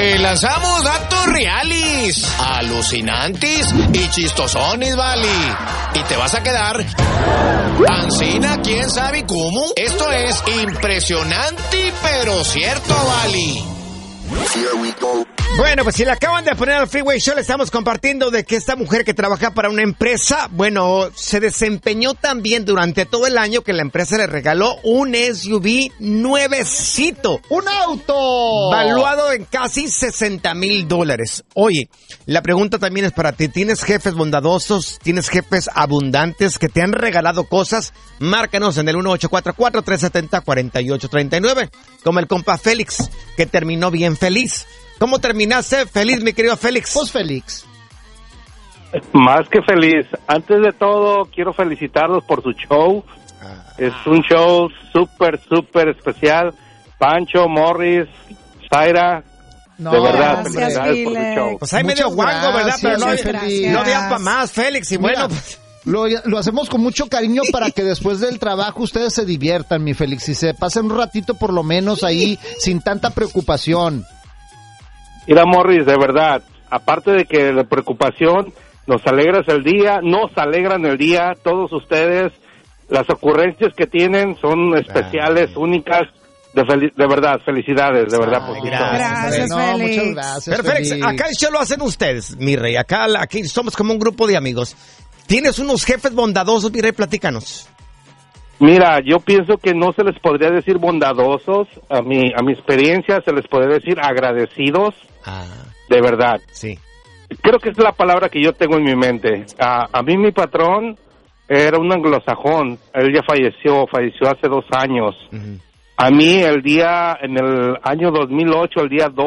Te lanzamos datos reales, alucinantes y chistosones, vale. Y te vas a quedar ancina, quién sabe cómo. Esto es impresionante, pero cierto, vale. Bueno, pues si le acaban de poner al Freeway Show, le estamos compartiendo de que esta mujer que trabaja para una empresa, bueno, se desempeñó tan bien durante todo el año que la empresa le regaló un SUV nuevecito. ¡Un auto! Valuado en casi $60,000. Oye, la pregunta también es para ti. ¿Tienes jefes bondadosos? ¿Tienes jefes abundantes que te han regalado cosas? Márcanos en el 1844-370-4839. Como el compa Félix, que terminó bien feliz. ¿Cómo terminaste feliz, mi querido Félix? Pues Félix. Más que feliz. Antes de todo, quiero felicitarlos por su show. Es un show súper especial. Pancho, Morris, Zaira, No, de verdad, gracias, felicidades por su Félix. show. Pues hay Muchas medio guango, ¿verdad? Pero no, gracias, Félix. no había para más, Félix. Y Mira, bueno, pues, lo hacemos con mucho cariño para que después del trabajo ustedes se diviertan, mi Félix, y se pasen un ratito por lo menos ahí sin tanta preocupación. Mira, Morris, de verdad, aparte de que la preocupación, nos alegran el día, todos ustedes, las ocurrencias que tienen son especiales, únicas, de verdad, felicidades, de verdad. Por su show. Gracias, No, Félix. muchas gracias, pero Félix, Félix. acá el show lo hacen ustedes, mi rey. Aquí somos como un grupo de amigos. ¿Tienes unos jefes bondadosos, mi rey? Platícanos. Mira, yo pienso que no se les podría decir bondadosos, a mi experiencia se les podría decir agradecidos, de verdad. Sí. Creo que es la palabra que yo tengo en mi mente. A mí mi patrón era un anglosajón, él ya falleció hace 2 años. Uh-huh. A mí en el año 2008, el día 2